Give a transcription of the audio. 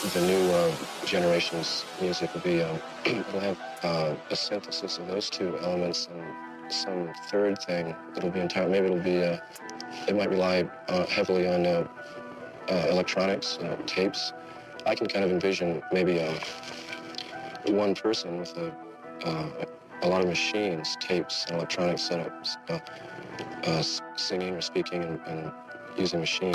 the new generation's music will be, it'll have a synthesis of those two elements and some third thing. It'll be entire. Maybe it'll be. It might rely heavily on electronics, tapes. I can kind of envision maybe one person with a lot of machines, tapes, and electronic setups, singing or speaking and using machines.